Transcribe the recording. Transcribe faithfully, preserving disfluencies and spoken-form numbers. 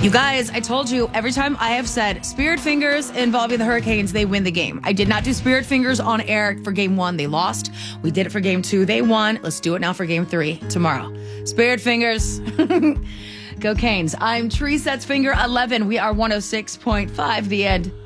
You guys, I told you every time I have said Spirit Fingers involving the Hurricanes, they win the game. I did not do Spirit Fingers on air for game one. They lost. We did it for game two. They won. Let's do it now for game three tomorrow. Spirit Fingers. Go Canes. I'm Tree Sets Finger eleven. We are one oh six point five The End.